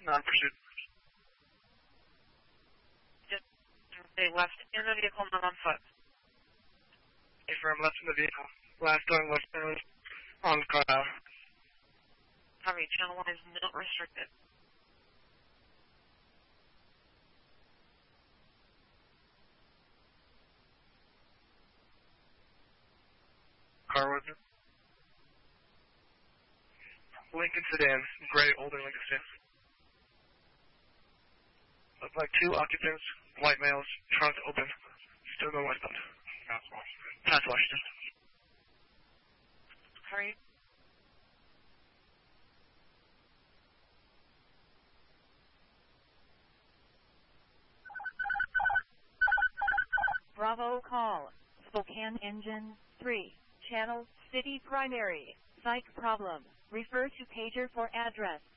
Non-pursuit. Just stay left in the vehicle, not on foot. Affirm, left in the vehicle. Last going westbound on car. Copy, channel 1 is not restricted. Car with it. Lincoln sedan, gray, older Lincoln sedan. Look like 2 occupants, white males, trunk open. Still going westbound. Past Washington. Hurry. Bravo call. Spokane Engine 3. Channel City Primary. Psych problem. Refer to pager for address.